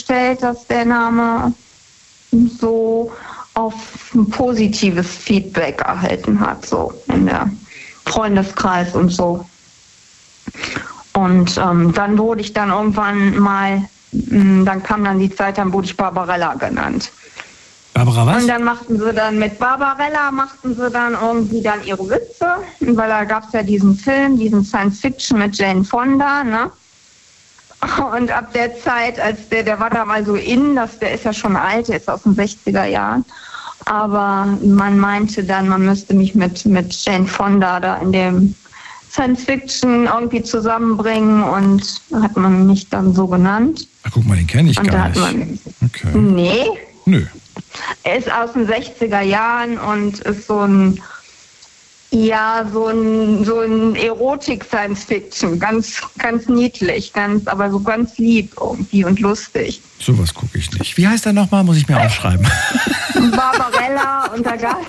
festgestellt, dass der Name so auf ein positives Feedback erhalten hat, so in der Freundeskreis und so. Und dann wurde ich dann irgendwann mal, dann kam dann die Zeit, dann wurde ich Barbarella genannt. Barbara was? Und dann machten sie dann mit Barbarella irgendwie dann ihre Witze, weil da gab es ja diesen Film, diesen Science Fiction mit Jane Fonda, ne? Und ab der Zeit, als der war da mal so der ist ja schon alt, der ist aus den 60er Jahren, aber man meinte dann, man müsste mich mit Jane Fonda da in dem Science Fiction irgendwie zusammenbringen und hat man mich dann so genannt. Ach, guck mal, den kenne ich und gar nicht. Okay. Nee. Nö. Er ist aus den 60er Jahren und ist so ein Erotik-Science-Fiction. Ganz, ganz niedlich, aber so ganz lieb irgendwie und lustig. Sowas gucke ich nicht. Wie heißt er nochmal? Muss ich mir aufschreiben. Barbarella und da gab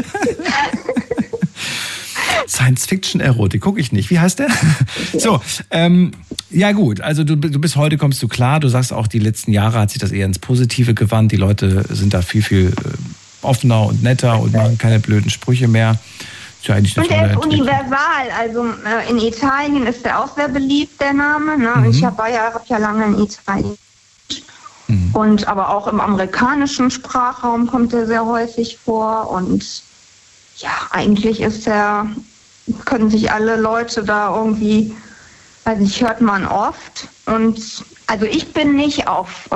Science-Fiction-Erotik, gucke ich nicht. Wie heißt der? So, ja gut, also du bist heute, kommst du klar, du sagst auch, die letzten Jahre hat sich das eher ins Positive gewandt, die Leute sind da viel offener und netter und machen keine blöden Sprüche mehr. Ist ja eigentlich eine tolle Entwicklung. Und er ist Entwicklung. universal, also in Italien ist er auch sehr beliebt, der Name. Ne? Ich hab ja lange in Italien. Und aber auch im amerikanischen Sprachraum kommt er sehr häufig vor und ja, eigentlich können sich alle Leute da irgendwie, weiß nicht, hört man oft. Und also ich bin nicht auf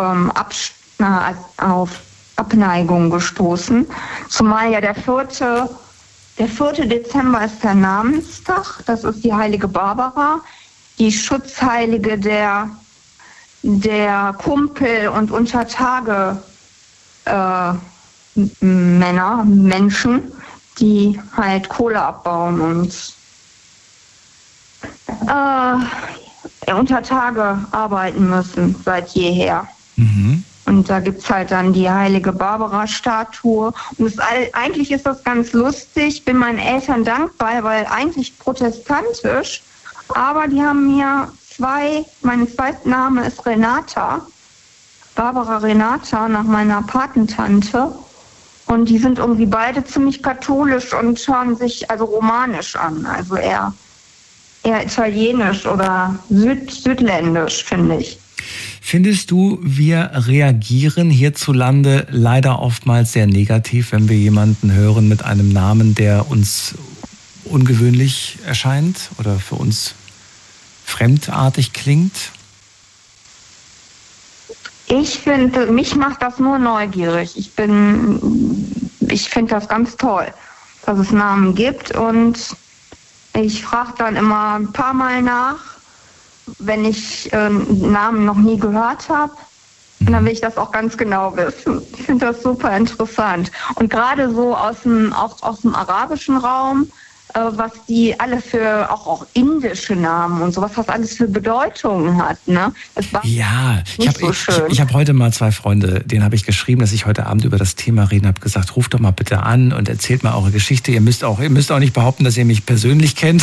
Abneigung gestoßen, zumal ja der 4. Dezember ist der Namenstag, das ist die heilige Barbara, die Schutzheilige der Kumpel und Untertage Menschen, die halt Kohle abbauen und unter Tage arbeiten müssen seit jeher. Und da gibt es halt dann die heilige Barbara-Statue. Und eigentlich ist das ganz lustig, bin meinen Eltern dankbar, weil eigentlich protestantisch, aber die haben mir mein zweiter Name ist Renata, Barbara Renata, nach meiner Patentante. Und die sind irgendwie beide ziemlich katholisch und hören sich also romanisch an. Also eher italienisch oder südländisch, finde ich. Findest du, wir reagieren hierzulande leider oftmals sehr negativ, wenn wir jemanden hören mit einem Namen, der uns ungewöhnlich erscheint oder für uns fremdartig klingt? Ich finde, mich macht das nur neugierig. Ich finde das ganz toll, dass es Namen gibt und ich frage dann immer ein paar Mal nach, wenn ich Namen noch nie gehört habe. Und dann will ich das auch ganz genau wissen. Ich finde das super interessant. Und gerade so aus dem arabischen Raum, was die alle für auch indische Namen und so, was das alles für Bedeutungen hat. Ne? Ja, ich habe heute mal 2 Freunde, denen habe ich geschrieben, dass ich heute Abend über das Thema reden habe, gesagt, ruft doch mal bitte an und erzählt mal eure Geschichte. Ihr müsst auch nicht behaupten, dass ihr mich persönlich kennt.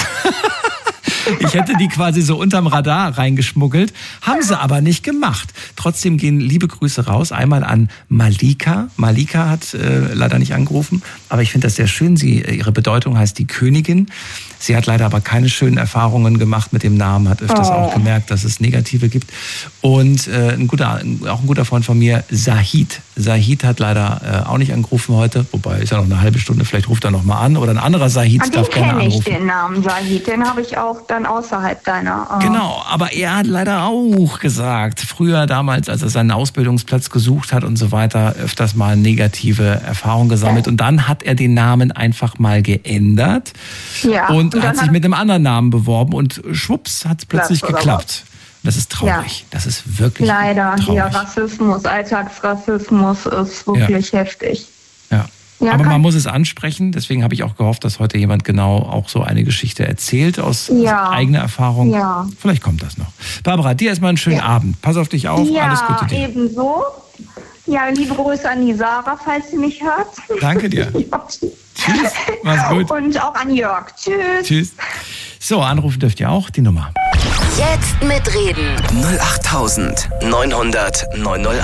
Ich hätte die quasi so unterm Radar reingeschmuggelt, haben sie aber nicht gemacht. Trotzdem gehen liebe Grüße raus, einmal an Malika. Malika hat leider nicht angerufen, aber ich finde das sehr schön. Ihre Bedeutung heißt die Königin. Sie hat leider aber keine schönen Erfahrungen gemacht mit dem Namen, hat öfters auch gemerkt, dass es negative gibt. Und auch ein guter Freund von mir, Sahid. Sahid hat leider auch nicht angerufen heute, wobei ist ja noch eine halbe Stunde, vielleicht ruft er noch mal an. Oder ein anderer Sahid darf gerne anrufen. Den kenne ich, den Namen Sahid, den habe ich auch dann außerhalb deiner... Genau, aber er hat leider auch gesagt, früher damals, als er seinen Ausbildungsplatz gesucht hat und so weiter, öfters mal negative Erfahrungen gesammelt. Und dann hat er den Namen einfach mal geändert. Ja. Und hat sich mit einem anderen Namen beworben und schwupps, hat es plötzlich geklappt. Das ist traurig. Ja. Das ist wirklich leider, traurig. Ja, Alltagsrassismus ist wirklich heftig. Ja. Aber man muss es ansprechen. Deswegen habe ich auch gehofft, dass heute jemand genau auch so eine Geschichte erzählt aus eigener Erfahrung. Ja. Vielleicht kommt das noch. Barbara, dir erstmal einen schönen Abend. Pass auf dich auf. Ja, alles Gute dir. Ebenso. Ja, liebe Grüße an die Sarah, falls sie mich hört. Danke dir. Tschüss, mach's gut. Und auch an Jörg. Tschüss. Tschüss. So, anrufen dürft ihr auch, die Nummer. Jetzt mitreden. 08900 901.